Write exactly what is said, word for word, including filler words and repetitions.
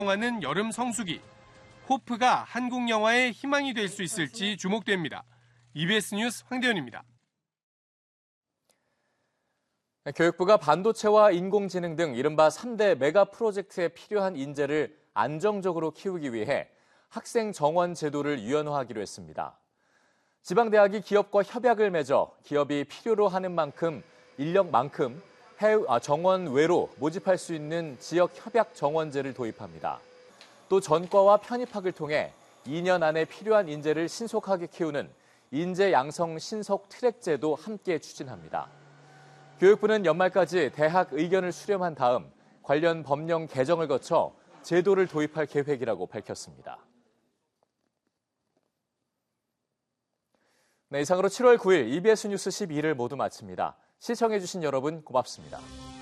하는 여름 성수기. 호프가 한국 영화의 희망이 될 수 있을지 주목됩니다. 이비에스 뉴스 황대현입니다. 교육부가 반도체와 인공지능 등 이른바 삼 대 메가 프로젝트에 필요한 인재를 안정적으로 키우기 위해 학생 정원 제도를 유연화하기로 했습니다. 지방대학이 기업과 협약을 맺어 기업이 필요로 하는 만큼 인력만큼 해외, 아, 정원 외로 모집할 수 있는 지역 협약 정원제를 도입합니다. 또 전과와 편입학을 통해 이 년 안에 필요한 인재를 신속하게 키우는 인재 양성 신속 트랙제도 함께 추진합니다. 교육부는 연말까지 대학 의견을 수렴한 다음 관련 법령 개정을 거쳐 제도를 도입할 계획이라고 밝혔습니다. 네, 이상으로 칠월 구일 이비에스 뉴스 십이를 모두 마칩니다. 시청해주신 여러분 고맙습니다.